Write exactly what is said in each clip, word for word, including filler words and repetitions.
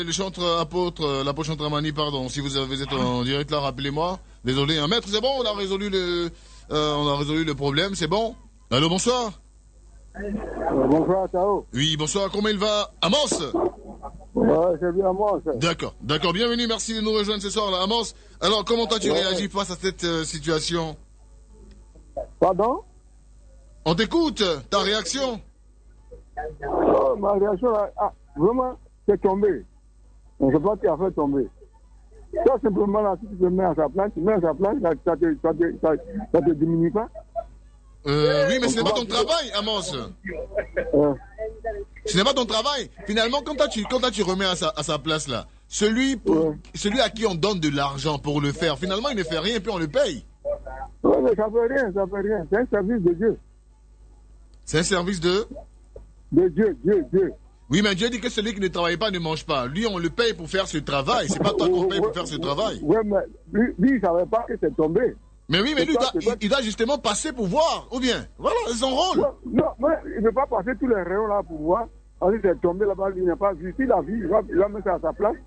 Le chantre apôtre, l'apôtre Chantramani, pardon, si vous, avez, vous êtes en direct là, rappelez-moi. Désolé, un maître, c'est bon, on a résolu le, euh, on a résolu le problème, c'est bon. Allô, bonsoir. Euh, bonsoir, Tao. Oui, bonsoir, comment il va? Amos? Ouais, c'est bien Amos. D'accord, d'accord, bienvenue, merci de nous rejoindre ce soir là, Amos. Alors, comment as-tu ouais. réagi face à cette euh, situation? Pardon? On t'écoute, ta réaction? Oh, ma réaction, là, ah, vraiment, c'est tombé. Je ne sais pas qui a fait tomber. Toi, simplement, là, si tu te mets à sa place, tu mets à sa place, ça, ça, te, ça, te, ça, ça te diminue pas? Euh, oui, mais ce n'est pas ton travail, Amos. Euh. Ce n'est pas ton travail. Finalement, quand tu, quand tu remets à sa, à sa place, là, celui, pour, ouais. celui à qui on donne de l'argent pour le faire, finalement, il ne fait rien, puis on le paye. Oui, mais ça ne fait rien, ça ne fait rien. C'est un service de Dieu. C'est un service de? De Dieu, Dieu, Dieu. Oui, mais Dieu dit que celui qui ne travaille pas ne mange pas. Lui, on le paye pour faire ce travail. C'est pas toi qu'on paye pour faire ce travail. Oui, mais lui, lui il ne savait pas que c'est tombé. Mais oui, mais lui, toi, il, doit, il, il doit justement passer pour voir. Ou bien, voilà, c'est son rôle. Ouais, non, mais il ne veut pas passer tous les rayons là pour voir. Quand il est tombé là-bas, il n'a pas vu. S'il a vu, il va, il va mettre ça à sa place.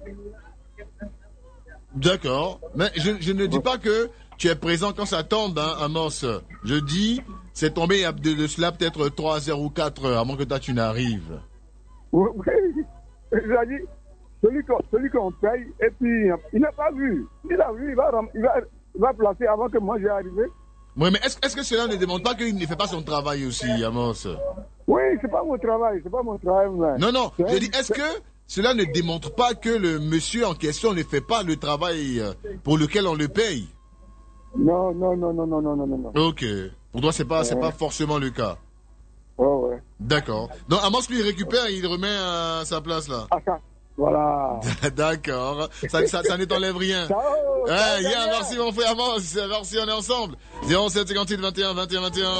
D'accord. Mais je, je ne dis pas que tu es présent quand ça tombe, hein, Amos. Je dis, c'est tombé de, de cela peut-être trois heures ou quatre heures avant que toi tu n'arrives. Oui, je l'ai dit, celui qu'on, celui qu'on paye, et puis il n'a pas vu. S'il a vu, il va, il va, il va placer avant que moi j'aie arrivé. Oui, mais est-ce, est-ce que cela ne demande pas qu'il ne fait pas son travail aussi, Amos? Oui, c'est pas mon travail, c'est pas mon travail. Mais... Non, non, je dis, est-ce que cela ne démontre pas que le monsieur en question ne fait pas le travail pour lequel on le paye? Non, non, non, non, non, non, non, non. Ok. Pour toi, c'est pas, ouais. c'est pas forcément le cas. Oh, ouais. D'accord. Donc, Amos lui récupère et il remet à sa place là. Ah, ça. Voilà. D'accord. Ça, ça, ça ne t'enlève rien. Ciao. Hey, yeah, merci mon frère Amos. Merci, on est ensemble. zéro sept cinquante-huit vingt et un vingt et un vingt et un.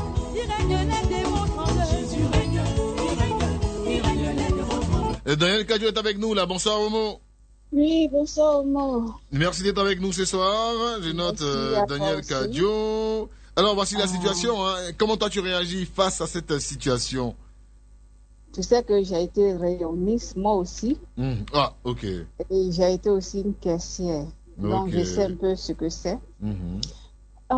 Daniel Kadio est avec nous là. Bonsoir Omo. Oui, bonsoir Omo. Merci d'être avec nous ce soir. Je note euh, Daniel Kadio. Alors voici la ah. situation. Hein. Comment toi tu réagis face à cette situation? Tu sais que j'ai été rayonniste moi aussi. Mmh. Ah, ok. Et j'ai été aussi une caissière. Okay. Donc je sais un peu ce que c'est. Mmh. Euh,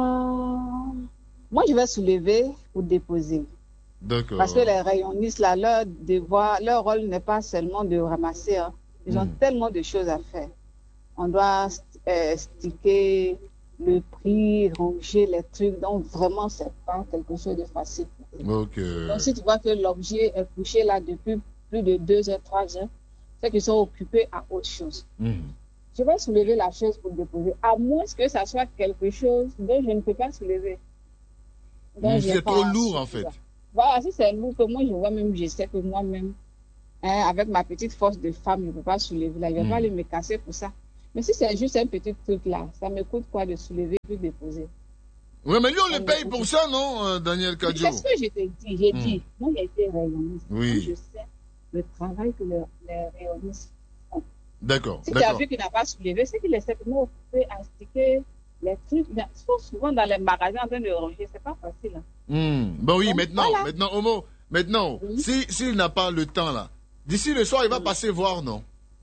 moi je vais soulever ou déposer. D'accord. Parce que les rayonnistes, là, leur devoir, leur rôle n'est pas seulement de ramasser. Hein. Ils mmh. ont tellement de choses à faire. On doit euh, sticker le prix, ranger les trucs. Donc, vraiment, c'est pas quelque chose de facile. Ok. Donc, si tu vois que l'objet est couché là depuis plus de deux heures, trois heures, c'est qu'ils sont occupés à autre chose. Mmh. Je vais soulever la chose pour déposer, à moins que ça soit quelque chose dont je ne peux pas soulever. Mmh, c'est trop lourd, en fait. Voilà, si c'est lourd, que moi, je vois même, je sais que moi-même, hein, avec ma petite force de femme, je ne peux pas soulever là. Je ne vais mmh. pas aller me casser pour ça. Mais si c'est juste un petit truc là, ça me coûte quoi de soulever et de déposer? Oui, mais lui, on ça le paye pour ça, non, euh, Daniel Kadio? C'est ce que je te dis. J'ai mmh. dit, moi, j'ai été rayonniste. Oui. Moi, je sais le travail que le, les rayonnistes font. D'accord. Si tu as vu qu'il n'a pas soulevé, c'est qu'il est simplement occupé à sticker les trucs. Ils sont souvent dans les magasins en train de ranger. C'est pas facile. Hein. Mmh. Bon, oui, donc, maintenant, voilà. maintenant, Homo, maintenant, oui. si, s'il n'a pas le temps, là, d'ici le soir, il va oui. passer voir, non?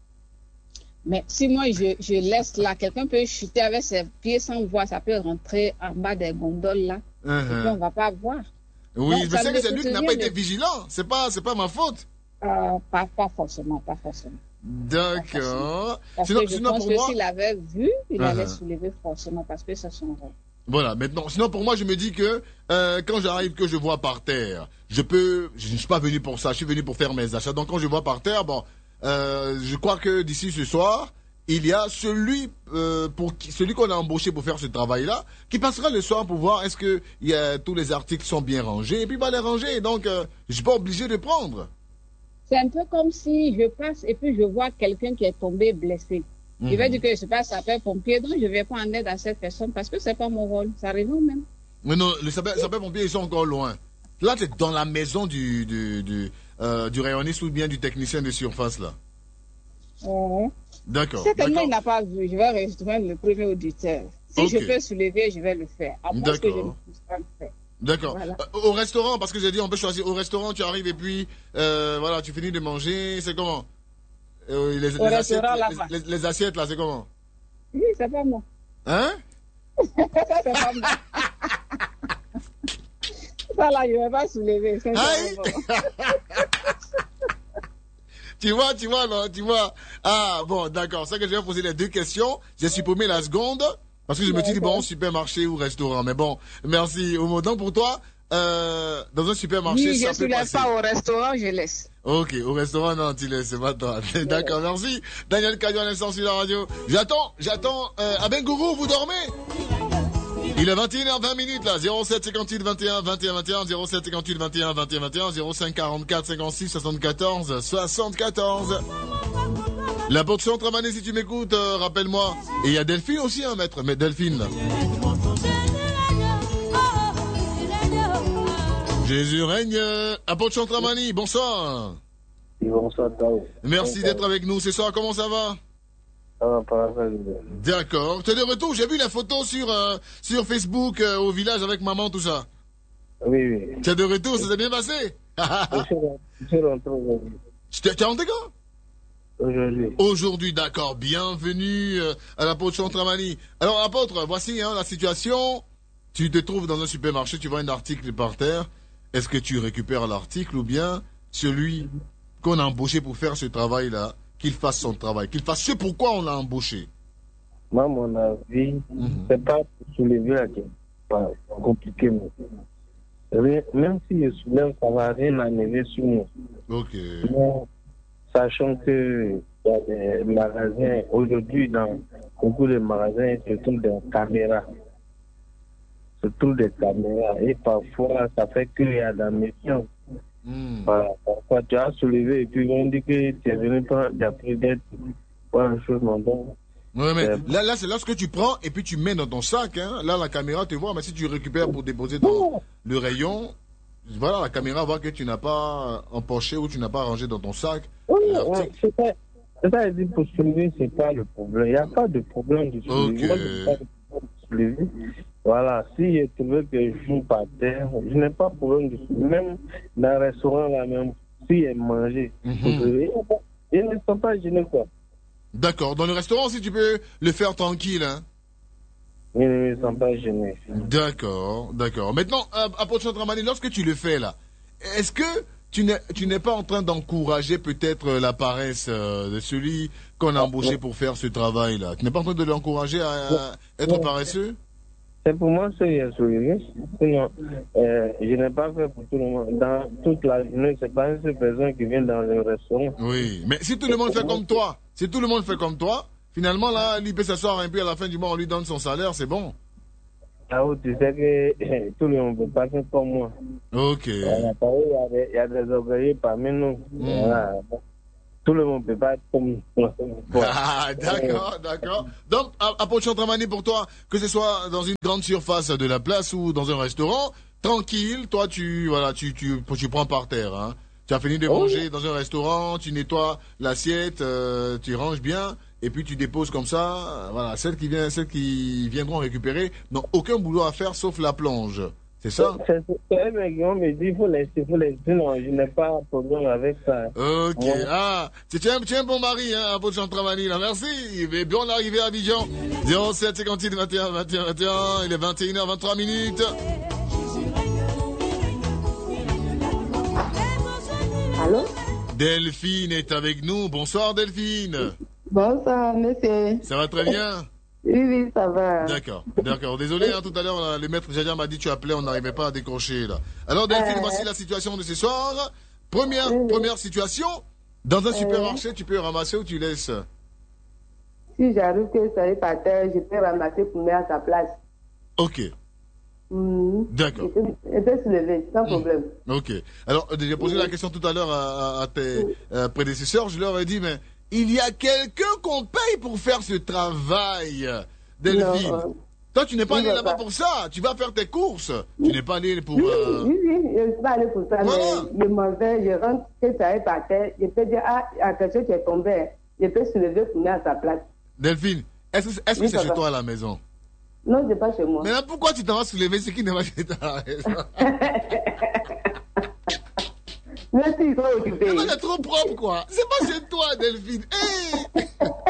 Mais si moi, je, je laisse là, quelqu'un peut chuter avec ses pieds sans voir, ça peut rentrer en bas des gondoles, là, uh-huh. et puis on ne va pas voir. Oui, donc, je sais que c'est lui qui n'a pas été de... vigilant. C'est pas, c'est pas ma faute. Euh, pas, pas forcément, pas forcément. D'accord. Parce sinon, que je sinon pense pour que moi... s'il avait vu, il uh-huh. allait soulever forcément, parce que c'est son rôle. Voilà, maintenant, sinon pour moi, je me dis que euh, quand j'arrive, que je vois par terre, je peux, je ne suis pas venu pour ça, je suis venu pour faire mes achats. Donc quand je vois par terre, bon, euh, je crois que d'ici ce soir, il y a celui euh, pour qui, celui qu'on a embauché pour faire ce travail-là, qui passera le soir pour voir est-ce que il y a, tous les articles sont bien rangés, et puis il va les ranger. Donc, euh, je suis pas obligé de prendre. C'est un peu comme si je passe et puis je vois quelqu'un qui est tombé blessé. Mm-hmm. Il va dire que je ne suis pas sapeur-pompier, donc je ne vais pas en aide à cette personne parce que ce n'est pas mon rôle. Ça arrive même. Mais non, les sapeurs-pompiers, ils sont encore loin. Là, tu es dans la maison du, du, du, euh, du rayonniste ou bien du technicien de surface, là. Euh, d'accord. Certainement, il n'a pas vu. Je vais rejoindre le premier auditeur. Si okay. je peux soulever, je vais le faire. À moins que je ne puisse pas le faire. D'accord. Voilà. Euh, au restaurant, parce que j'ai dit, on peut choisir. Au restaurant, tu arrives et puis, euh, voilà, tu finis de manger. C'est comment? Euh, les, les, assiettes, les, les, les assiettes, là, c'est comment? Oui, c'est pas moi. Hein? Ça, c'est pas moi. Ça, là, je ne vais pas soulever. Tu vois, tu vois, non, tu vois. Ah, bon, d'accord. C'est que je vais poser les deux questions. J'ai supprimé la seconde. Parce que je me suis dit, bon, supermarché ou restaurant. Mais bon, merci. Donc, pour toi, euh, dans un supermarché, oui, ça je peut passer. pas au restaurant, je laisse. Ok, au restaurant, non, tu laisses, c'est pas toi. D'accord, merci. Daniel Cadio à l'instant sur la radio. J'attends, j'attends. Euh, Abengourou, vous dormez? Il est vingt et une heures vingt minutes là, zéro sept cinquante-huit vingt et un vingt et un vingt et un, zéro sept cinquante-huit vingt et un vingt et un vingt et un, zéro cinq quarante-quatre cinquante-six soixante-quatorze soixante-quatorze. La porte centre Amané, si tu m'écoutes, euh, rappelle-moi. Et il y a Delphine aussi, hein, maître, mais Delphine là. Jésus règne. À porte centre Amani, bonsoir. Bonsoir, Tao. Merci d'être avec nous ce soir, comment ça va? Ça va pas. D'accord. Tu es de retour, j'ai vu la photo sur, euh, sur Facebook euh, au village avec maman, tout ça. Oui, oui. Tu es de retour, ça s'est bien passé? Je suis rentré aujourd'hui. Tu es rentré quand? Aujourd'hui. Aujourd'hui, d'accord. Bienvenue euh, à l'apôtre Chantramani. Alors, apôtre, voici hein, la situation. Tu te trouves dans un supermarché, tu vois un article par terre. Est-ce que tu récupères l'article ou bien celui qu'on a embauché pour faire ce travail-là, qu'il fasse son travail, qu'il fasse ce pourquoi on l'a embauché? Moi, mon avis, mm-hmm. c'est pas pour soulever la question. Pas compliqué, mais même si je soulève, ça va rien enlever sur nous. Ok. Mais, sachant que il y a des magasins, aujourd'hui, dans beaucoup de magasins, se trouvent des caméras. Se trouvent des caméras. Et parfois, ça fait qu'il y a de la méfiance. Mm. Voilà. Parfois, tu as soulevé et puis on dit que tu es venu prendre d'après d'être pour une chose, non. Oui, mais euh, là, là c'est là ce que tu prends et puis tu mets dans ton sac. Hein. Là, la caméra te voit, mais si tu récupères pour déposer dans le rayon, voilà, la caméra voit que tu n'as pas empoché ou tu n'as pas rangé dans ton sac. Oui, ouais, c'est ça. C'est ça, dit pour soulever, c'est pas le problème. Il n'y a pas de problème de soulever. Okay. Moi, pas de soulever. Voilà, si j'ai trouvé que je joue par terre, je n'ai pas de problème de soulever. Même dans le restaurant, là même, si j'ai mangé, mm-hmm. je ne sens pas gêné, quoi. D'accord. Dans le restaurant aussi, tu peux le faire tranquille, hein? Oui, ne me sens pas gêné. D'accord, d'accord. Maintenant, apôtre Chantramani, lorsque tu le fais, là, est-ce que tu n'es, tu n'es pas en train d'encourager peut-être la paresse euh, de celui qu'on a embauché pour faire ce travail-là? Tu n'es pas en train de l'encourager à, à être non. paresseux? C'est pour moi ce qui est soulevé. Sinon, euh, je n'ai pas fait pour tout le monde. Dans toute la journée, c'est pas une seule personne qui vient dans le restaurant. Oui, mais si tout le monde fait comme toi, si tout le monde fait comme toi, finalement, là, lui peut s'asseoir un peu à la fin du mois, on lui donne son salaire, c'est bon. Ah oui, tu sais que tout le monde ne peut pas faire comme moi. Ok. Il y a des, il y a des orgueilleux parmi nous. Mm. Voilà. Tout le monde ne peut pas être comme moi. Ah, d'accord, d'accord. Donc, apôtre Chantramani, pour toi, que ce soit dans une grande surface de la place ou dans un restaurant, tranquille, toi, tu, voilà, tu, tu, tu prends par terre, hein. Tu as fini de manger dans un restaurant, tu nettoies l'assiette, euh, tu ranges bien, et puis tu déposes comme ça. Euh, voilà, celles qui, viennent, celles qui viendront récupérer n'ont aucun boulot à faire sauf la plonge. C'est ça? C'est ça, mais on me dit, il faut laisser, il faut laisser. Non, je n'ai pas de problème avec ça. Ok. Ouais. Ah, tu es un bon mari, hein, apôtre Chantramani, là. Merci. Il est bien arrivé à Abidjan. zéro sept cinquante-huit vingt et un vingt et un vingt et un. Il est vingt et une heures vingt-trois minutes. Allô? Delphine est avec nous. Bonsoir, Delphine. Bonsoir, monsieur. Ça va très bien? Oui, oui, ça va. D'accord, d'accord. Désolé, hein, tout à l'heure, le maître Jadia m'a dit tu appelais, on n'arrivait pas à décrocher, là. Alors, Delphine, euh... voici la situation de ce soir. Première, euh... première situation. Dans un supermarché, euh... tu peux ramasser ou tu laisses? Si j'arrive que ça est par terre, je peux ramasser pour mettre à sa place. Ok. Mmh. D'accord. Et peut se lever, sans mmh. problème. Ok. Alors, j'ai posé mmh. la question tout à l'heure à, à, à tes mmh. euh, prédécesseurs. Je leur ai dit, mais il y a quelqu'un qu'on paye pour faire ce travail, Delphine. Non, euh, Toi, tu n'es pas allé là-bas pour ça. Tu vas faire tes courses. Mmh. Tu n'es pas allé pour... Oui, euh... oui, oui, je ne suis pas allé pour ça. Voilà. Mais je m'en vais, je rentre, que ça est par terre. Je peux dire, ah, il y a quelqu'un qui est tombé. Je peux se lever pour mettre à sa place. Delphine, est-ce que est-ce que oui, c'est chez va. toi à la maison? Non, c'est pas chez moi. Mais là, pourquoi tu t'en vas soulever ce qui n'est pas chez toi à la maison? Merci, ils sont occupés. Elle est trop propre, quoi. C'est pas chez toi, Delphine. Hey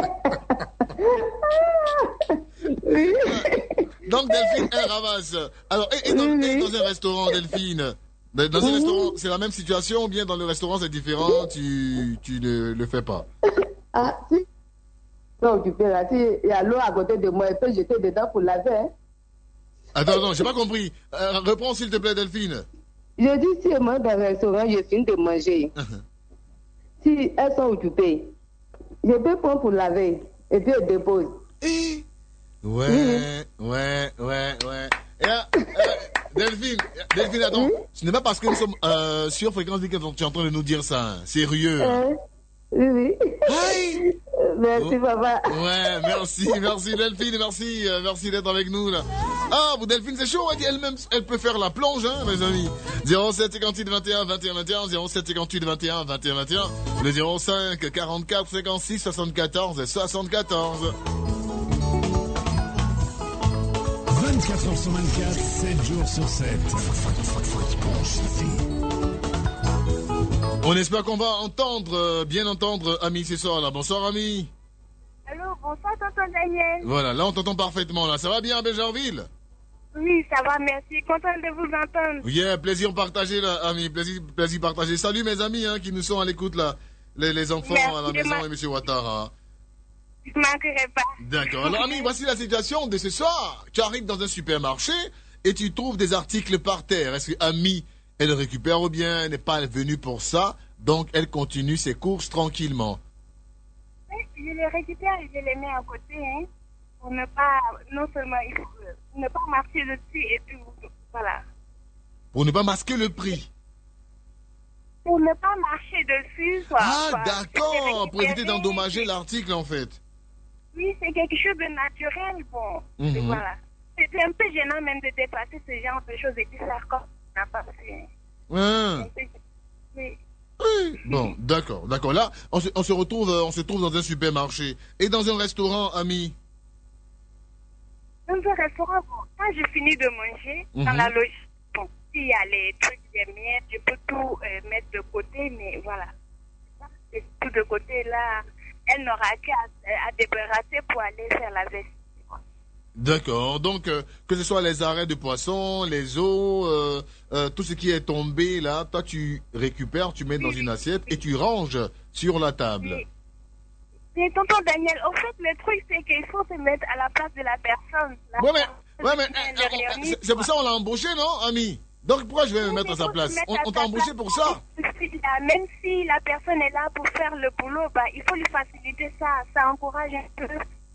Oui. Donc, Delphine, elle ramasse. Alors, et, et, dans, Oui, oui. et dans un restaurant, Delphine, dans dans un Mhm. restaurant, c'est la même situation ou bien dans le restaurant, c'est différent, tu, tu ne le fais pas? Ah, si. Ils sont occupés là. Si il y a l'eau à côté de moi, elle peut jeter dedans pour laver. Hein. Attends, attends, j'ai pas compris. Euh, reprends, s'il te plaît, Delphine. Je dis, si moi dans un restaurant, je finis de manger. Si elles sont occupées, je peux prendre pour laver et puis je dépose. Eh Ouais, ouais, ouais, ouais. Et là, euh, Delphine, Delphine, attends. Oui. Ce n'est pas parce que nous sommes euh, sur Fréquence que tu es en train de nous dire ça. Hein. Sérieux. Hein. Hein? Oui, oui. Aïe. Merci, papa. Ouais, merci, merci Delphine, merci, euh, merci d'être avec nous là. Ah, vous Delphine, c'est chaud, elle, elle-même, elle peut faire la plonge, hein, mes amis. zéro sept cinquante-huit vingt et un vingt et un vingt et un, zéro sept cinquante-huit vingt et un vingt et un vingt et un, le zéro cinq quarante-quatre cinquante-six soixante-quatorze soixante-quatorze. vingt-quatre heures sur vingt-quatre, sept jours sur sept. On espère qu'on va entendre, euh, bien entendre Ami ce soir là. Bonsoir Ami. Allô, bonsoir, tonton Daniel. Voilà, là on t'entend parfaitement là. Ça va bien à Béjarville? Oui, ça va, merci. Content de vous entendre. Yeah, plaisir partagé là, Ami. Plaisir, plaisir partagé. Salut mes amis hein, qui nous sont à l'écoute là. Les, les enfants Merci à la de maison ma- et Monsieur Ouattara. Je ne manquerai pas. D'accord. Alors, Ami, voici la situation de ce soir. Tu arrives dans un supermarché et tu trouves des articles par terre. Est-ce que Ami, elle récupère ou bien elle n'est pas venue pour ça, donc elle continue ses courses tranquillement? Oui, je les récupère et je les mets à côté, hein, pour ne pas, non seulement, il faut euh, ne pas marcher dessus et puis, voilà. Pour ne pas masquer le prix. Pour ne pas marcher dessus, quoi. Ah, quoi. d'accord. Pour éviter Récupérer, d'endommager l'article, en fait. Oui, c'est quelque chose de naturel, bon. Mhm. Et voilà. C'était un peu gênant même de dépasser ce genre de choses et puis faire comme on n'a pas fait. Ah. Oui. Oui. Bon, d'accord, d'accord. Là, on se, on se retrouve, euh, on se trouve dans un supermarché et dans un restaurant, Ami. Dans un restaurant, bon, quand je finis de manger, Mhm. dans la logique, bon, s'il y a les trucs, les miettes, je peux tout euh, mettre de côté, mais voilà. C'est tout de côté, là, elle n'aura qu'à à débarrasser pour aller faire la veste. D'accord. Donc, euh, que ce soit les arrêts de poissons, les os, euh, euh, tout ce qui est tombé là, toi tu récupères, tu mets dans une assiette et tu ranges sur la table. Oui. Mais tonton Daniel, au fait, le truc, c'est qu'il faut se mettre à la place de la personne. La Ouais, mais, personne ouais, mais, qui est euh, derrière euh, lui, c'est- c'est pour quoi. ça qu'on l'a embauché, non, Ami? Donc, pourquoi je vais me Oui, mettre mais à sa faut se place? mettre On, à on sa t'a embauché place. pour ça? Même si la personne est là pour faire le boulot, bah, il faut lui faciliter ça. Ça encourage un peu.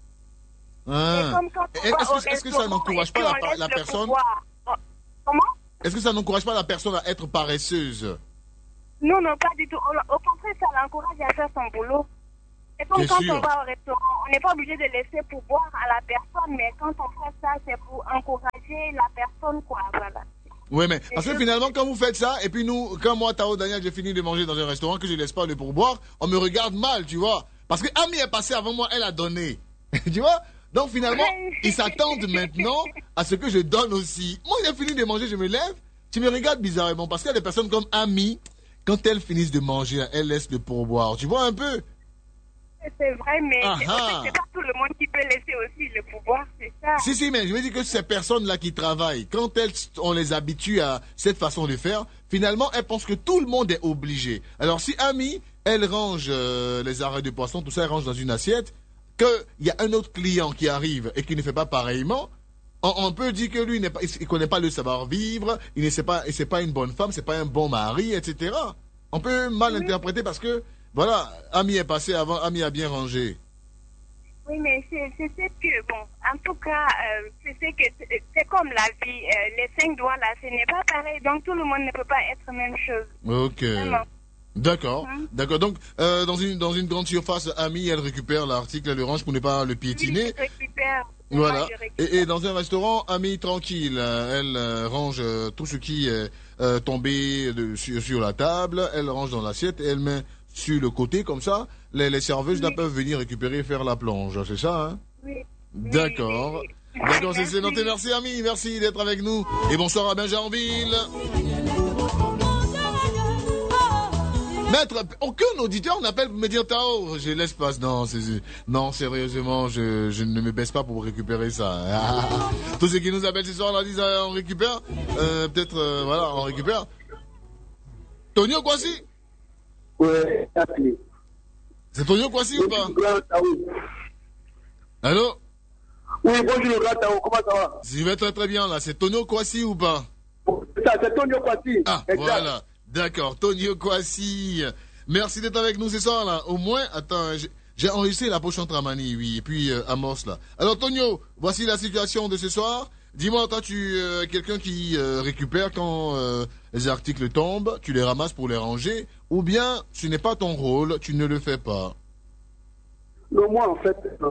Ah. Et comme quand on Et va Est-ce au que, est-ce que ça restaurant n'encourage et pas puis la, on laisse la le personne? pouvoir. Oh, comment? Est-ce que ça n'encourage pas la personne à être paresseuse? Non, non, pas du tout. Au au contraire, ça l'encourage à faire son boulot. Et comme Bien quand sûr. on va au restaurant, on n'est pas obligé de laisser pouvoir à la personne, mais quand on fait ça, c'est pour encourager la personne, quoi, voilà. Oui, mais parce que je- finalement, quand vous faites ça, et puis nous, quand moi, Tao, Daniel, j'ai fini de manger dans un restaurant, que je laisse pas le pourboire, on me regarde mal, tu vois. Parce que Ami est passée avant moi, elle a donné. Tu vois? Donc finalement, ils s'attendent maintenant à ce que je donne aussi. Moi, j'ai fini de manger, je me lève, tu me regardes bizarrement, parce qu'il y a des personnes comme Ami, quand elles finissent de manger, elles laissent le pourboire. Tu vois un peu? C'est vrai, mais Ah c'est- ah. en fait, c'est pas tout le monde qui peut laisser aussi le pouvoir, c'est ça. Si, si, mais je veux dire que ces personnes-là qui travaillent, quand elles, on les habitue à cette façon de faire, finalement, elles pensent que tout le monde est obligé. Alors, si Ami, elle range euh, les arrêts de poisson, tout ça, elle range dans une assiette, qu'il y a un autre client qui arrive et qui ne fait pas pareillement, on, on peut dire que lui, il ne connaît pas le savoir-vivre, il ne sait pas, et c'est pas une bonne femme, c'est pas un bon mari, et cetera. On peut mal Oui. interpréter parce que, voilà, Ami est passé avant, Ami a bien rangé. Oui, mais c'est c'est ce que, bon, en tout cas, euh, c'est ce que, c'est c'est comme la vie, euh, les cinq doigts là, ce n'est pas pareil, donc tout le monde ne peut pas être même chose. Ok. Vraiment. D'accord, Hein? d'accord. Donc, euh, dans une dans une grande surface, Ami, elle récupère l'article, elle le range pour ne pas le piétiner. Oui, je récupère. Voilà. Moi, je récupère. Et, et dans un restaurant, Ami, tranquille, euh, elle euh, range euh, tout ce qui est euh, tombé de- sur, sur la table, elle range dans l'assiette et elle met sur le côté comme ça. Les, les serveuses là Oui. peuvent venir récupérer et faire la plonge, c'est ça, hein? Oui. D'accord. Oui, oui, oui. D'accord, c'est c'est Merci. noté. Merci, Ami. Merci d'être avec nous. Et bonsoir à Benjarville. Maître, aucun auditeur n'appelle pour me dire Tao, je laisse pas. Non, c'est, non, sérieusement, je, je ne me baisse pas pour récupérer ça. Tous ceux qui nous appellent ce soir, on disent on récupère. Euh, peut-être, euh, voilà, on récupère. Tonio Kwasi? Ouais, c'est Tonio Kwasi ou pas? Allô? Oui, bonjour le grand Tao, comment ça va? Je vais très très bien là. C'est Tonio Kwasi ou pas? C'est Tonio Kwasi. Ah, exact. Voilà. D'accord, Tonio Kwasi. Merci d'être avec nous ce soir là. Au moins, attends, j'ai enregistré la poche entre Amani, oui, et puis euh, Amos là. Alors Tonio, voici la situation de ce soir. Dis-moi, toi, tu es euh, quelqu'un qui euh, récupère quand euh, les articles tombent, tu les ramasses pour les ranger, ou bien ce n'est pas ton rôle, tu ne le fais pas? Non, moi en fait, euh,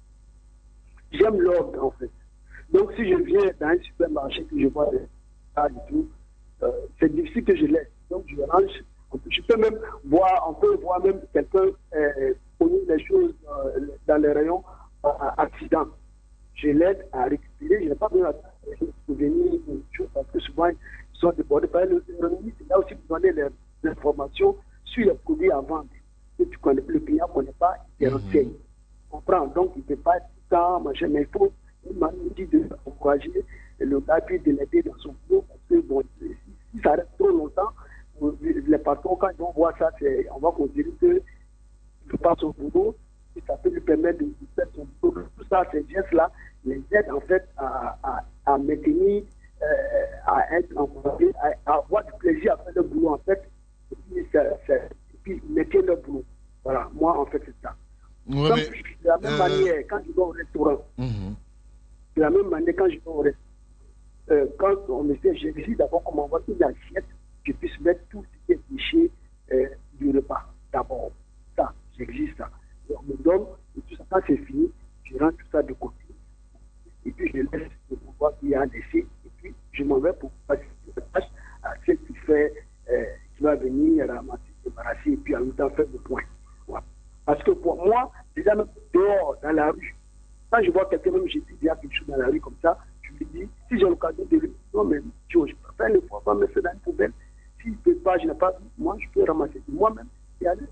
j'aime l'ordre en fait. Donc si je viens dans un supermarché que je vois des tas et tout, euh, c'est difficile que je laisse. Donc je range. Je peux même voir, on peut voir même quelqu'un euh, pogner les choses euh, dans les rayons par accident. Je l'aide à récupérer. Je n'ai pas besoin de souvenir de choses parce que souvent ils sont débordés par le l'économie. C'est là aussi vous donnez les, les informations sur les produits à vendre. Que tu connais, le client ne connaît pas, il te renseigne. On comprend. Donc il ne peut pas être tout le temps, machin, mais il faut une manière d'encourager le gars puis de l'aider dans son boulot parce que bon, si ça reste trop longtemps, les patrons, quand ils vont voir ça, on va considérer qu'il ne fait pas son boulot, et ça peut lui permettre de faire son boulot. Tout ça, ces gestes-là, les aident en fait à, à, à maintenir, euh, à être encouragés, à, à avoir du plaisir à faire le boulot en fait, et puis, ça, ça, et puis maintenir le boulot. Voilà, moi en fait c'est ça. Ouais, Comme, mais, de la même euh... manière, quand je vais au restaurant, mm-hmm. de la même manière, quand je vais au restaurant, euh, quand on me fait, je décide d'abord qu'on m'envoie une assiette, je puisse mettre tout ce qui est déchet euh, du repas. D'abord, ça, j'existe ça. Et on me donne, et tout ça, quand c'est fini, je rends tout ça de côté. Et puis je laisse le pouvoir qu'il y a un déchet, et puis je m'en vais pour passer une tâche à celle qui fait, euh, qui va venir ramasser, débarrasser, et puis en même temps faire le point. Voilà. Parce que pour moi, déjà même dehors, dans la rue, quand je vois quelqu'un, même j'ai dit il y a quelque chose dans la rue comme ça, je lui dis, si j'ai l'occasion de lui dire, non mais je peux faire le point, pas me faire dans une poubelle. Si je ne peux pas, je n'ai pas, moi je peux ramasser moi-même et aller.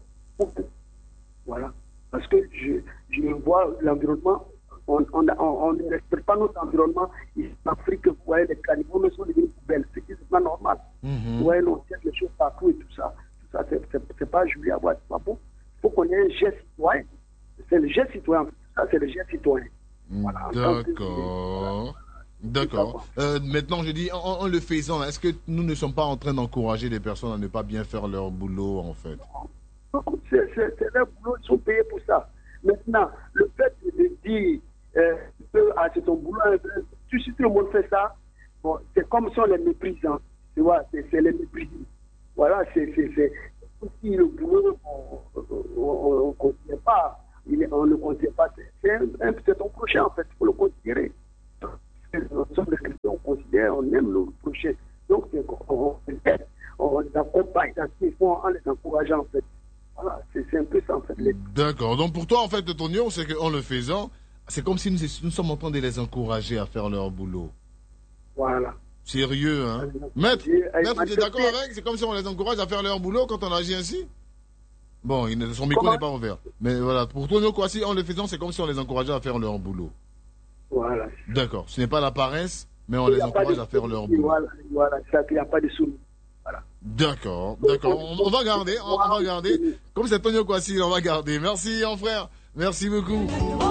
Voilà. Parce que je, je vois l'environnement, on, on, on, on ne respecte pas notre environnement. Ici en Afrique, vous voyez, les cannibaux ne sont devenus poubelles, ce qui n'est pas normal. Mm-hmm. Vous voyez, on tient les choses partout et tout ça. Tout ça, c'est pas joli à voir, c'est pas bon. Il faut qu'on ait un geste citoyen. C'est le geste citoyen. Tout ça, c'est le geste citoyen. Voilà. D'accord. D'accord. Euh, maintenant, je dis, en, en le faisant, est-ce que nous ne sommes pas en train d'encourager les personnes à ne pas bien faire leur boulot, en fait? C'est leur boulot, ils sont payés pour ça. Maintenant, le fait de dire euh, que ah, c'est ton boulot, tout, si tout le monde fait ça, bon, c'est comme si on les méprisant. Tu vois, c'est les mépriser. Voilà, c'est si le boulot, on ne considère pas, on ne considère pas, c'est ton prochain, en fait, il faut le considérer. Nous sommes des chrétiens, on considère, on aime le prochain. Donc, on, on les accompagne dans ce qu'ils font en les encourageant, en fait. Voilà, c'est un peu ça, en fait. D'accord. Donc, pour toi, en fait, ton union, c'est qu'en le faisant, c'est comme si nous, nous sommes en train de les encourager à faire leur boulot. Voilà. Sérieux, hein? Maître, Maître, tu es d'accord avec? C'est comme si on les encourage à faire leur boulot quand on agit ainsi? Bon, il, son micro n'est pas ouvert. Mais voilà, pour toi, quoi, si en le faisant, c'est comme si on les encourageait à faire leur boulot. Voilà. D'accord. Ce n'est pas la paresse, mais on les encourage à faire leur boulot. Voilà, voilà. Ça, il n'y a pas de sous. Voilà. D'accord, d'accord. On, on va garder, on, on va garder. Comme c'est Tonio Kwasi, on va garder. Merci, mon frère. Merci beaucoup.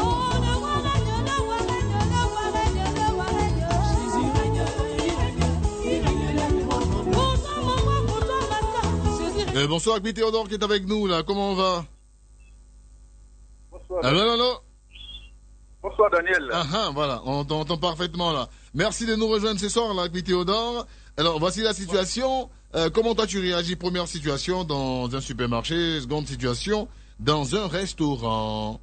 Euh, bonsoir, Agbi Théodore qui est avec nous, là. Comment on va? Bonsoir. Allô, allô? Bonsoir, Daniel. Ah, ah, voilà, on t'entend parfaitement, là. Merci de nous rejoindre ce soir, là, Agbi Théodore. Alors, voici la situation. Euh, comment toi, tu réagis? Première situation dans un supermarché. Seconde situation dans un restaurant.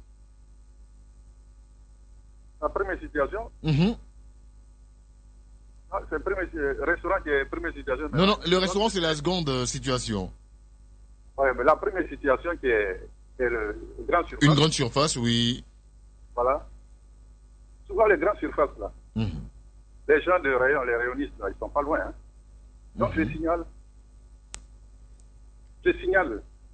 La première situation? Mm-hmm. Ah, c'est le premier restaurant qui est la première situation. Non, non, le restaurant, c'est la seconde euh, situation. Oui, mais la première situation qui est, est le grand surface. Une grande surface, oui. Voilà. Souvent, les grandes surfaces, là, mm-hmm. les gens de rayon, les rayonistes, là, ils sont pas loin. Hein. Donc, mm-hmm. je signale. Je signale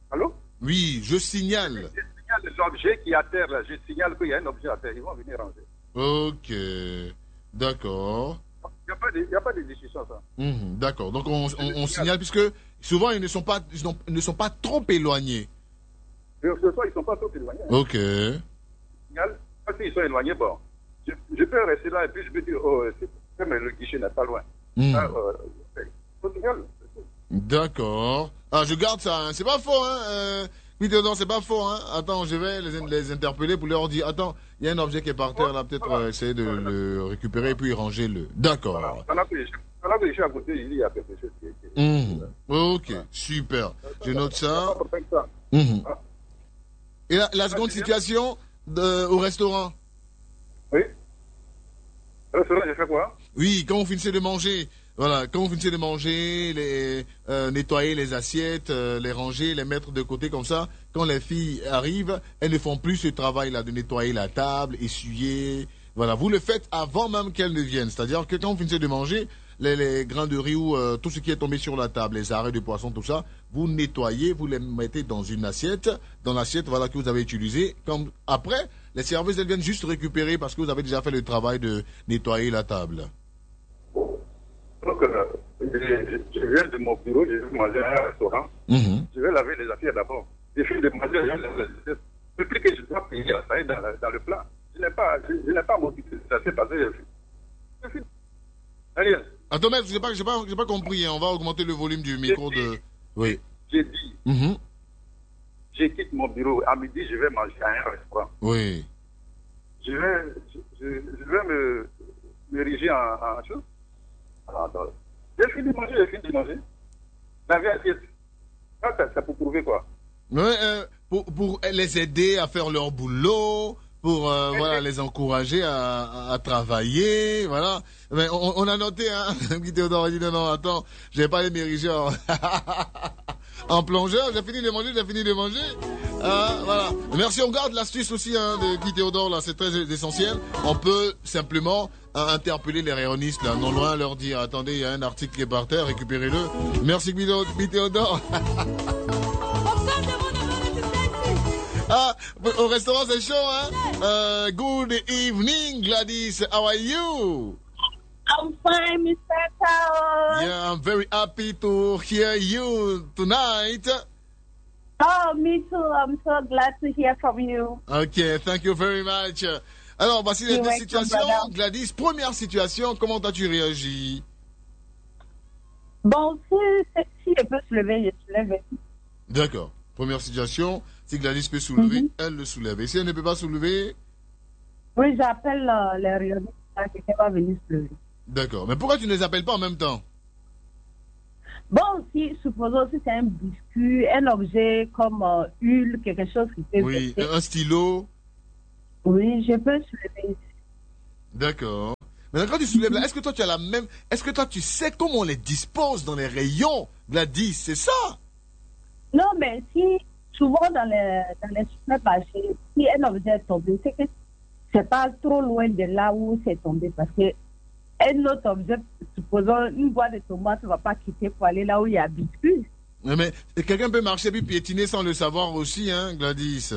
Allô? Oui, je signale. Je signale l'objet qui est à terre, là. Je signale qu'il y a un objet à terre. Ils vont venir ranger. Ok, d'accord. Il n'y a, a pas de discussion, ça. Mmh, d'accord, donc on, on, on signale, puisque souvent ils ne sont pas, ils ne sont pas trop éloignés. Ce soir, ils ne sont pas trop éloignés. Hein. Ok. Je signale, parce qu'ils sont éloignés, bon, je, je peux rester là et puis je peux dire, oh, c'est, mais le guichet n'est pas loin. Mmh. Ah, euh, faut signaler. D'accord. Ah, je garde ça, hein. C'est pas faux, hein. Euh, oui, Théodore, c'est pas faux, hein. Attends, je vais les, les interpeller pour leur dire, attends, il y a un objet qui est par terre, là, peut-être euh, essayer de le récupérer et puis ranger-le. D'accord. Voilà. Pendant que je suis à côté, il y a quelque chose qui est... Mmh. Ok, super. Je note ça. ça. Mmh. Et la, la seconde situation de, au restaurant? Oui. Au restaurant, j'ai fait quoi? Oui, quand vous finissez de manger, voilà, quand vous finissez de manger, les, euh, nettoyer les assiettes, euh, les ranger, les mettre de côté comme ça, quand les filles arrivent, elles ne font plus ce travail-là de nettoyer la table, essuyer. Voilà, vous le faites avant même qu'elles ne viennent. C'est-à-dire que quand vous finissez de manger, les, les grains de riz ou euh, tout ce qui est tombé sur la table, les arrêts de poisson, tout ça, vous nettoyez, vous les mettez dans une assiette, dans l'assiette voilà, que vous avez utilisée. Comme, après, les serveuses, elles viennent juste récupérer parce que vous avez déjà fait le travail de nettoyer la table. Donc, euh, je, je viens de mon bureau, je vais manger à un restaurant. Mmh. Je vais laver les assiettes d'abord. Je finis de manger, je vais laver les assiettes. Depuis que je dois payer, ça est dans, dans le plat. Je n'ai pas, je, je n'ai pas m'occuper de ça, c'est parce que je finis. Allez. Attends, mais je n'ai pas, j'ai pas, j'ai pas compris. Hein. On va augmenter le volume du micro de. Oui. J'ai dit, mmh. Je quitte mon bureau. À midi, je vais manger à un restaurant. Oui. Je vais, je, je, je vais me, me diriger en, en chose. Alors, j'ai fini de manger, j'ai fini de manger. Laver assiette. Ça, c'est pour prouver quoi? Oui, euh, pour, pour les aider à faire leur boulot, pour euh, voilà, les encourager à, à, à travailler, voilà. Mais on, on a noté, hein, Guy Théodore a dit non, non, attends, je vais pas les m'ériger en, en plongeur, j'ai fini de manger, j'ai fini de manger. Euh, voilà. Merci, on garde l'astuce aussi hein, de Guy Théodore, là, c'est très essentiel. On peut simplement hein, interpeller les rayonistes, là, non loin, leur dire, attendez, il y a un article qui est par terre, récupérez-le. Merci Guy Théodore. Ah, au restaurant c'est chaud, hein? Uh, good evening, Gladys. How are you? I'm fine, Mister Tao. Yeah, I'm very happy to hear you tonight. Oh, me too. I'm so glad to hear from you. Okay, thank you very much. Alors, voici les deux situations. Gladys, première situation, comment as-tu réagi? Bon, si, si je peux se lever, je se lève. D'accord. Première situation, si Gladys peut soulever, mm-hmm. elle le soulève. Et si elle ne peut pas soulever? Oui, j'appelle euh, les réalistes qui va venir se lever. D'accord. Mais pourquoi tu ne les appelles pas en même temps? Bon, si, supposons que c'est un biscuit, un objet comme euh, huile, quelque chose qui peut... Oui, un, un stylo. Oui, je peux soulever. D'accord. Mais quand tu soulèves là, est-ce que toi tu as la même... Est-ce que toi tu sais comment on les dispose dans les rayons, Gladys? C'est ça? Non, mais si, souvent dans les, dans les supermarchés, si un objet est tombé, c'est que c'est pas trop loin de là où c'est tombé. Parce que un autre objet, supposons une boîte de tomates, ne va pas quitter pour aller là où il y a biscuit. Mais, mais quelqu'un peut marcher puis piétiner sans le savoir aussi, hein, Gladys?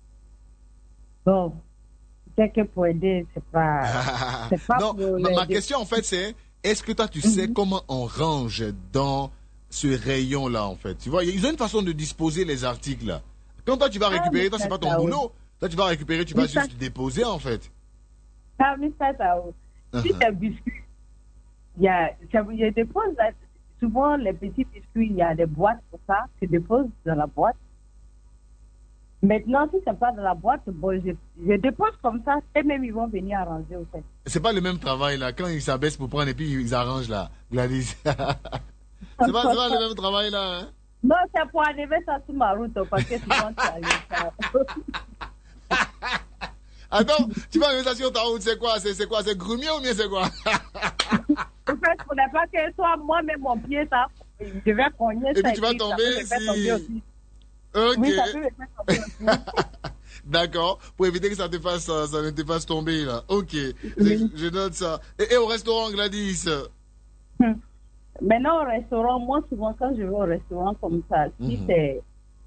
Bon, c'est que pour aider, c'est pas... c'est pas non, pour ma, ma les... question en fait c'est, est-ce que toi tu mm-hmm. sais comment on range dans ce rayon-là, en fait? Tu vois, ils ont une façon de disposer les articles, là. Quand toi, tu vas récupérer, ah, toi, c'est pas ton boulot. Toi, tu vas récupérer, tu vas mais juste ça... déposer, en fait. Ah, mais ça, ça, uh-huh. Si c'est un biscuit, il y a, il y a des poses, là, souvent, les petits biscuits, il y a des boîtes pour ça, tu déposes dans la boîte. Maintenant, si c'est pas dans la boîte, bon, je, je dépose comme ça, et même ils vont venir arranger, au fait. C'est pas le même travail, là. Quand ils s'abaissent pour prendre, et puis ils arrangent, là, Gladys. C'est pas, pas le même travail là, hein? Non, c'est pour arriver ça sur ma route, parce que souvent tu arrives ça. Attends, tu vas arriver ça sur ta route, c'est quoi? C'est, c'est quoi? C'est grumier ou bien c'est quoi? En fait, pour ne pas que soit moi-même mon pied, ça, je vais cogner. Et puis tu vas tomber si... Ok. Oui, ça peut me faire tomber aussi. D'accord, pour éviter que ça te fasse, ça, ça ne te fasse tomber là. Ok, oui. je, je note ça. Et, et au restaurant, Gladys? Hum. Maintenant, au restaurant, moi, souvent, quand je vais au restaurant comme ça, si mm-hmm. c'est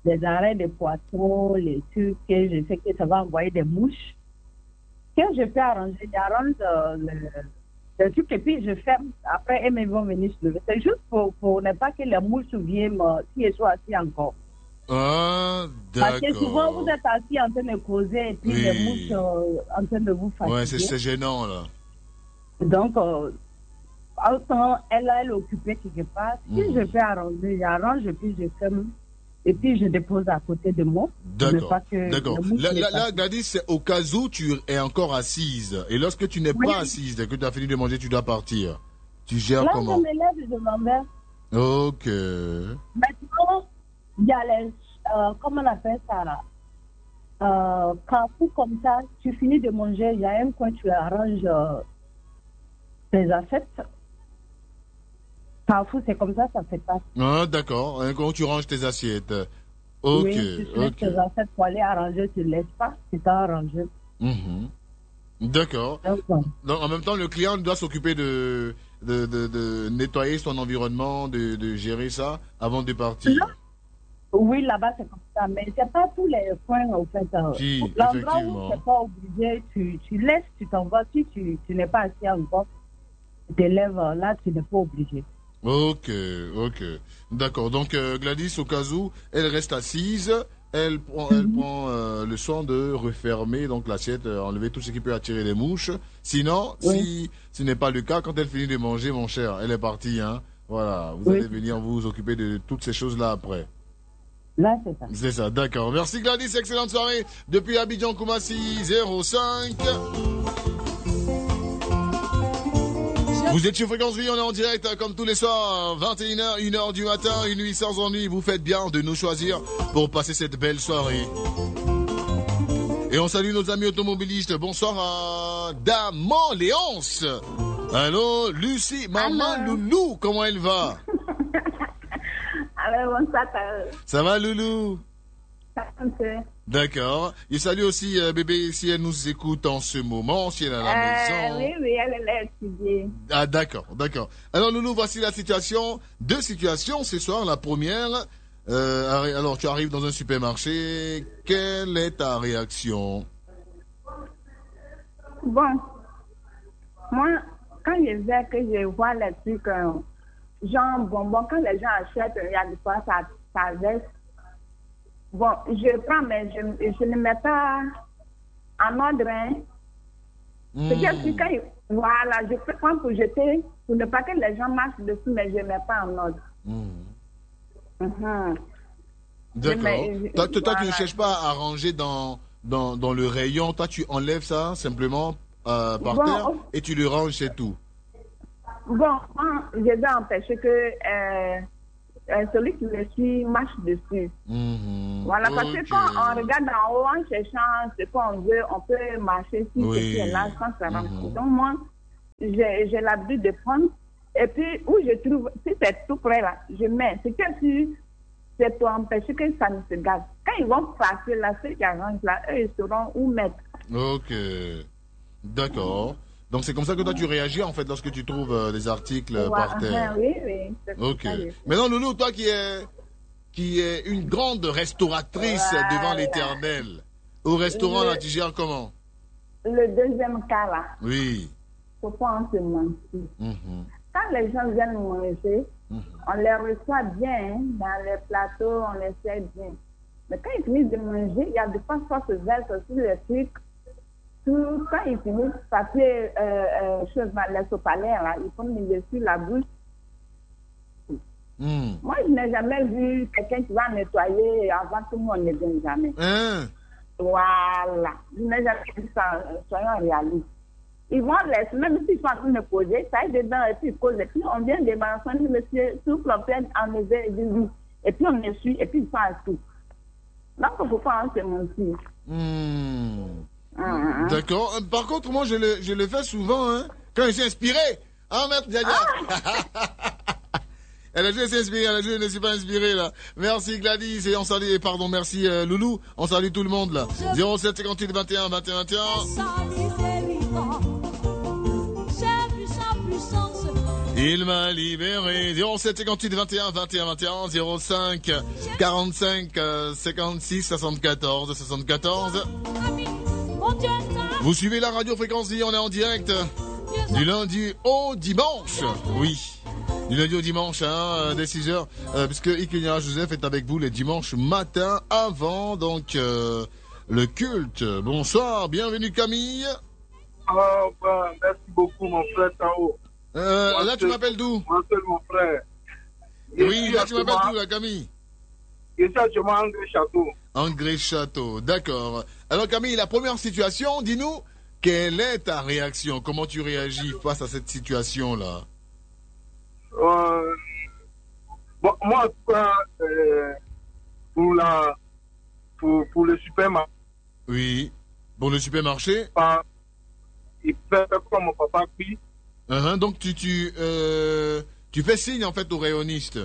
des arrêts de poisson, les trucs que je sais que ça va envoyer des mouches. Quand je peux arranger, j'arrange euh, le, le truc et puis je ferme. Après, elles vont venir se lever. C'est juste pour, pour ne pas que les mouches viennent euh, si elles sont assis encore. Ah, Parce que d'accord. souvent, vous êtes assis en train de causer et puis Oui. les mouches euh, en train de vous fatiguer. Ouais, c'est c'est gênant, là. Donc, euh, autant elle, elle est occupée quelque part. Si Mhm. je peux arranger, j'arrange et puis je ferme. Et puis je dépose à côté de moi. D'accord. D'accord. Là, là, là, là, Gladys, c'est au cas où tu es encore assise. Et lorsque tu n'es Oui. pas assise, dès que tu as fini de manger, tu dois partir. Tu gères là comment? je me lève, je m'en vais. Ok. Maintenant, il y a les... Euh, comment on appelle ça là euh, Carrefour comme ça, tu finis de manger, il y a un coin, tu arranges euh, tes assiettes. Carrefour, c'est comme ça, ça fait pas. Ah, d'accord. Hein, Quand tu ranges tes assiettes. Ok. Oui, tu soulèves Ok. tes assiettes pour aller arranger, tu ne laisses pas, tu t'as arrangé. Mhm. D'accord. Donc, bon. Donc, en même temps, le client doit s'occuper de, de, de, de nettoyer son environnement, de, de gérer ça avant de partir. Là, oui, là-bas, c'est comme ça, mais c'est pas tous les coins, au fait. euh, Si, L'endroit effectivement. où tu n'es pas obligé, tu, tu laisses, tu t'en vas. Si tu, tu n'es pas assis encore, tu te lèves, euh, là, tu n'es pas obligé. Ok, ok. D'accord. Donc, euh, Gladys, au cas où, elle reste assise. Elle prend, elle prend euh, le soin de refermer donc l'assiette, euh, enlever tout ce qui peut attirer les mouches. Sinon, Oui. si ce n'est pas le cas, quand elle finit de manger, mon cher, elle est partie. Hein. Voilà, vous Oui. allez venir vous occuper de toutes ces choses-là après. Là, c'est ça. C'est ça, d'accord. Merci Gladys, excellente soirée. Depuis Abidjan, Koumassi, zéro cinq. Vous êtes sur Fréquence Vie, on est en direct euh, comme tous les soirs, vingt et une heures, une heure du matin, une nuit sans ennui. Vous faites bien de nous choisir pour passer cette belle soirée. Et on salue nos amis automobilistes. Bonsoir à Daman Léonce. Allô, Lucie, maman Allô. Loulou, comment elle va? Alors, bonsoir, euh, Ça va, Loulou? ça un peu. D'accord. Je salue aussi euh, bébé si elle nous écoute en ce moment, si elle est à la Euh, maison. oui, oui, elle l'a étudié. Ah d'accord, d'accord. Alors Loulou, voici la situation. Deux situations ce soir. La première, euh, arri- alors tu arrives dans un supermarché. Quelle est ta réaction? Bon, moi, quand je vais, que je vois les trucs, euh, genre bonbons, quand les gens achètent, il y a des fois, ça, ça reste. Bon, je prends, mais je, je ne mets pas en ordre. Hein. Hmm. C'est-à-dire que quand, ils- voilà, je peux prendre pour jeter, pour ne pas que les gens marchent dessus, mais je ne mets pas en ordre. Hmm. Mhm. D'accord. Mais- Toi, toi, toi, tu ne voilà. cherches pas à ranger dans, dans, dans le rayon. Toi, tu enlèves ça simplement euh, par Bon, terre oh. et tu le ranges, c'est tout. Bon, moi, je vais empêcher que euh, euh, celui qui me suit marche dessus. Mhm. Voilà, parce Ok. que quand on regarde en haut en cherchant ce qu'on veut, on peut marcher sur Oui. ce qui est là sans se rendre Mhm. compte. Donc moi, j'ai j'ai l'habitude de prendre. Et puis, où je trouve, si c'est tout près là, je mets. C'est que si c'est pour empêcher que ça ne se gâte. Quand ils vont passer là, ceux qui arrangent là, eux, ils sauront où mettre. Ok. D'accord. Donc c'est comme ça que toi tu réagis en fait lorsque tu trouves euh, des articles euh, Voilà. par terre. Oui, oui. c'est comme Ok. ça, je fais. Maintenant Loulou, toi qui es qui est une grande restauratrice Voilà. devant l'Éternel, au restaurant Le- là tu gères comment? Le deuxième cas là, Oui. faut pas en se mentir. Mhm. Quand les gens viennent manger, Mhm. on les reçoit bien, hein, dans les plateaux, on les sert bien. Mais quand ils finissent de manger, il y a des fois ça se verse sur les trucs. Tout, quand ils finissent, ça fait euh, euh, chose, les sopalins, là, ils prennent dessus la bouche. Hmm. Moi, je n'ai jamais vu quelqu'un qui va nettoyer avant que moi, on ne vienne jamais. Hein? Voilà. Je n'ai jamais vu ça, euh, soyons réalistes. Ils vont laisser, même s'ils sont en train de poser, ça est dedans, et puis ils posent. Et puis on vient de mentionner, monsieur, tout l'objet enlevé, et dit oui. Et puis on essuie, et puis ils sont assis. Donc, il ne faut pas en se mentir. Hmm. Hum, hum. D'accord. Euh, Par contre, moi je le je le fais souvent hein, quand je suis inspiré. Ah merde, Diadia. Elle a juste inspiré, elle a juste, je ne suis pas inspiré là. Merci Gladys et on salue, pardon, merci euh, Loulou, on salue tout le monde là. zéro sept cinquante-huit vingt et un vingt et un vingt et un. Il m'a libéré. zéro sept cinquante-huit vingt et un vingt et un vingt et un, zéro cinq quarante-cinq cinquante-six soixante-quatorze soixante-quatorze. Vous suivez la radio Fréquency, on est en direct du lundi au dimanche. Oui, du lundi au dimanche, hein, dès six heures, euh, puisque Ikenya Joseph est avec vous les dimanches matin avant donc euh, le culte. Bonsoir, bienvenue Camille. Oh, bah, merci beaucoup mon frère Tao. Euh, moi, là tu m'appelles d'où? Moi seul mon frère. Oui, là tu m'appelles d'où là Camille? Je suis actuellement à Angré Château. Angré Château, d'accord. Alors Camille, la première situation, dis-nous, quelle est ta réaction? Comment tu réagis face à cette situation-là? euh, bon, Moi, en tout cas, euh, pour, la, pour, pour le supermarché. Oui, pour le supermarché ah, il fait comme mon papa puis. Uh-huh, donc tu, tu, euh, tu fais signe en fait au rayonniste.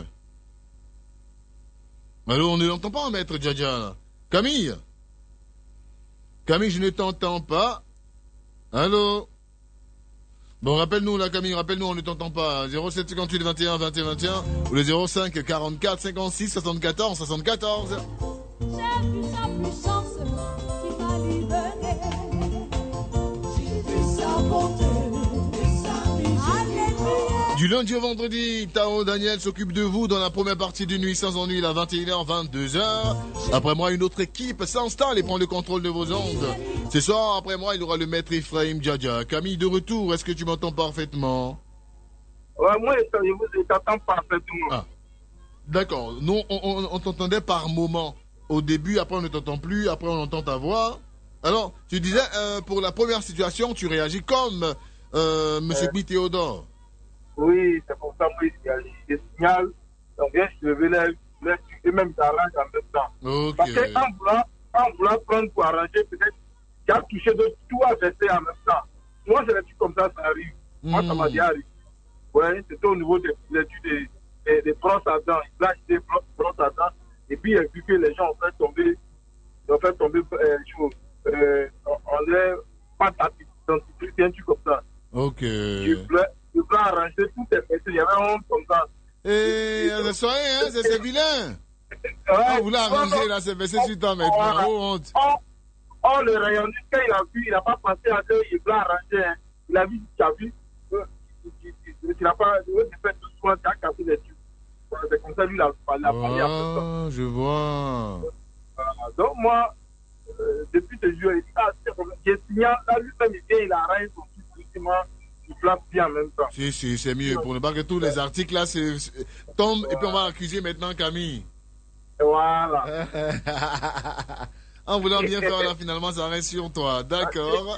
Allô, on ne l'entend pas, maître Djadja. Camille Camille, je ne t'entends pas. Allô? Bon, rappelle-nous là, Camille, rappelle-nous, on ne t'entend pas. zéro sept cinquante-huit vingt et un vingt et un vingt et un ou le zéro cinq quarante-quatre cinquante-six soixante-quatorze soixante-quatorze. J'ai vu sa puissance qui m'a libéré. J'ai vu sa bonté. Du lundi au vendredi, Tao Daniel s'occupe de vous dans la première partie d'une nuit sans ennui à vingt et une heures, vingt-deux heures. Après moi, une autre équipe s'installe et prend le contrôle de vos ondes. Ce soir, après moi, il y aura le maître Ephraim Djadja. Camille, de retour, est-ce que tu m'entends parfaitement? Ouais, moi, je vous t'entends parfaitement. Ah. D'accord. Nous, on, on, on t'entendait par moment. Au début, après, on ne t'entend plus. Après, on entend ta voix. Alors, tu disais, euh, pour la première situation, tu réagis comme euh, M. Euh. Pi Théodore. Oui, c'est pour ça que moi, je signale. Donc, bien, je le lève, et même j'arrange en même temps. Okay. Parce qu'en voulant, en voulant prendre pour arranger, peut-être qu'il a touché de tout à verser en même temps. Moi, c'est des trucs comme ça, ça arrive. Mm. Moi, ça m'a déjà arrivé. Ouais, c'était au niveau des, des, des, des, des brosses à dents. Il a acheté des brosses à dents. Et puis, il a vu que les gens ont fait tomber, ont fait tomber, euh, euh, on est pas d'identité, un truc comme ça. Ok. Je voulais, je voulais arranger tout est fait. Il y avait un honte comme ça. Et c'est soirée, hein, c'est, c'est vilain. Ouais, vous l'avez arrangé, là, c'est baissé sur toi maintenant. Oh, honte. Oh, oh, le rayonniste, quand il a vu, il n'a pas pensé à ce qu'il voulait arranger. Hein. Il a vu, tu as vu, il n'a pas, il a fait tout soin, tu as cassé les tubes. C'est comme ça, lui, il a parlé à Ah, je vois. Donc, moi, euh, depuis ce jour, il dit, ah, c'est comme ça. J'ai signé, là, lui-même, il vient, il arrange son truc, justement. Il place bien en même temps. Si, si, c'est mieux. Pour ne pas que tous les articles là c'est, c'est, tombent voilà. Et puis on va accuser maintenant Camille. Voilà. En voulant bien faire là, finalement, ça reste sur toi. D'accord.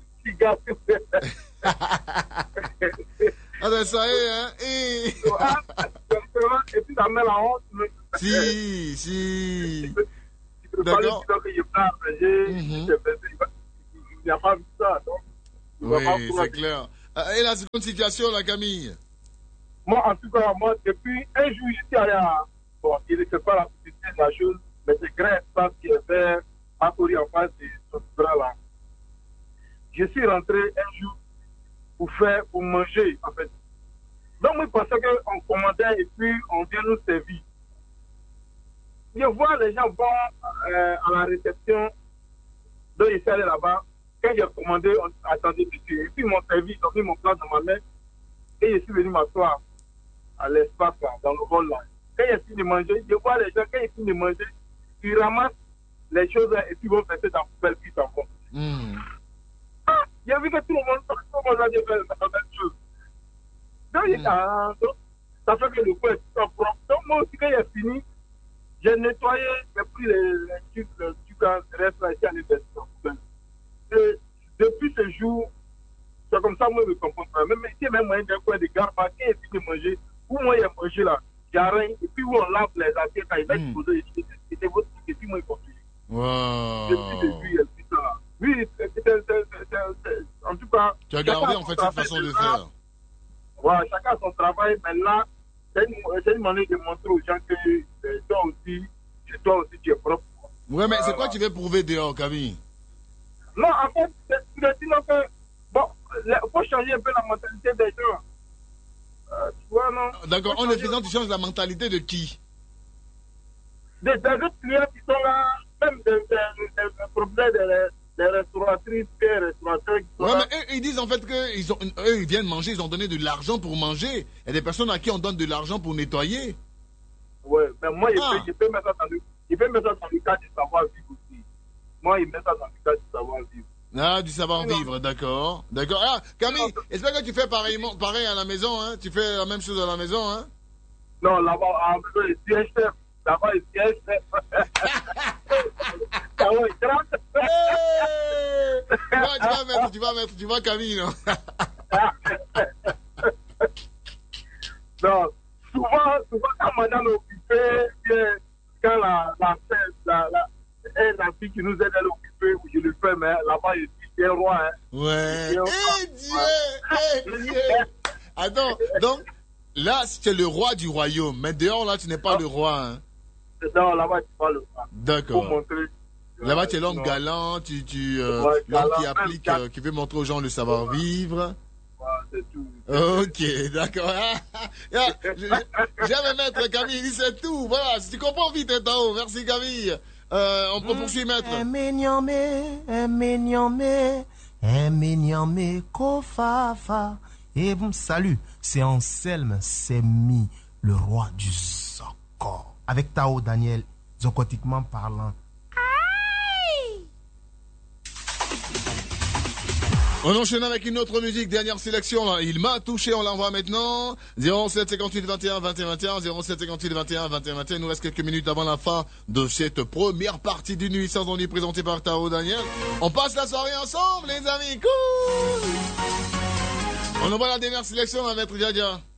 Ah, ben ça y est, hein. Et, et puis ça met la honte. Si, si. D'accord. Il n'y a pas vu ça, donc. Oui, c'est clair. Et la seconde situation, la Camille? Moi, en tout cas, moi, depuis un jour, j'étais allé à... Bon, il ne sait pas la possibilité de la chose, mais c'est grand espace qui est fait à Cori en face de ce bras-là. Je suis rentré un jour pour faire, pour manger, en fait. Donc, moi, je pensais qu'on commandait et puis on vient nous servir. Je vois les gens vont euh, à la réception, donc je suis allé là-bas. Quand j'ai commandé, on attendait dessus. Et puis ils m'ont servi, ils ont mis mon plat dans ma main. Et je suis venu m'asseoir à l'espace, là, dans le rôle là. Quand j'ai fini de manger, je vois les gens, quand ils finissent de manger, ils ramassent les choses et puis ils vont faire dans la poubelle, puis ils s'en vont. Mm. Ah, j'ai vu que tout le monde, tout le monde a fait la même chose. Donc, mm. ah, donc, ça fait que le coin est tout propre. Donc, moi aussi, quand j'ai fini, j'ai nettoyé, j'ai pris les, les trucs, les trucs, les restes là, ici à l'université, dans la poubelle. Et depuis ce jour, c'est comme ça, moi, je ne comprends pas. Même si même moyen d'un coin de garde, quand il est fini de manger, où moi, il a mangé là, j'arrête, et puis où on lave les assiettes, quand il va se poser, c'était votre truc, et puis moi, il continue. Wow. Depuis le début, et puis ça. Oui, c'est, c'est, c'est, c'est, en tout cas. Tu as gardé, en fait, cette façon de faire. Voilà, chacun a son travail, mais là, c'est une, c'est une manière de montrer aux gens que toi aussi, chez toi aussi, tu es propre. Ouais, mais c'est quoi tu veux prouver dehors, Camille? Non, en fait, c'est que, bon, il faut changer un peu la mentalité des gens. Euh, tu vois, non? D'accord, en le faisant, tu changes la mentalité de qui? Des, des autres clients qui sont là, même des, des, des, des problèmes des, des restauratrices et restaurateurs qui sont Ouais, là. mais eux, ils disent en fait qu'eux, ils ont, eux, ils viennent manger, ils ont donné de l'argent pour manger. Il y a des personnes à qui on donne de l'argent pour nettoyer. Ouais, mais moi, je, Ah. peux, je peux mettre ça dans le, je peux mettre ça dans le cadre du savoir-vivre aussi. Moi, il met ça dans le cadre du savoir-vivre. Ah, du savoir-vivre, d'accord. D'accord. Ah, Camille, j'espère que tu fais pareillement, pareil à la maison, hein? Tu fais la même chose à la maison, hein? Non, là-bas, à la maison, il siège chef. Là-bas, il siège chef. Ah ouais, grave. Hey tu, vas, tu vas mettre, tu vas mettre, tu vois Camille, non? Non, souvent, souvent, quand madame est occupée, bien, quand la, la, la, la, la, la fille qui nous aide, elle est occupée, je le fais, mais là-bas, il dit, c'est roi, hein. Ouais. Il est roi. Eh Dieu, eh Dieu. Attends, donc, là, tu es le roi du royaume, mais dehors, là, tu n'es pas le roi, hein? Non, là-bas, tu pas le roi. D'accord. Pour montrer. Là-bas, tu es l'homme galant, tu, tu, euh, Ouais, l'homme galant, qui applique, même euh, qui veut montrer aux gens le savoir-vivre. Ouais, c'est tout. Ok, d'accord. Ah, j'aime mettre Camille, il dit c'est tout. Voilà, si tu comprends vite, Tao. Merci Camille. Euh, on peut poursuivre, maître. Emenyame, emenyame, emenyame, kofafa. Et bon, salut, c'est Anselme Semi, le roi du Zoko. Avec Tao Daniel, zocotiquement parlant. On enchaîne avec une autre musique, dernière sélection là. Il m'a touché, on l'envoie maintenant. zéro sept cinquante-huit vingt et un vingt et un vingt et un, zéro sept cinquante-huit vingt et un vingt et un vingt et un. Il nous reste quelques minutes avant la fin de cette première partie du Nuit sans ennui présentée par Tao Daniel. On passe la soirée ensemble, les amis. Cool. On envoie la dernière sélection à Maître Djadia.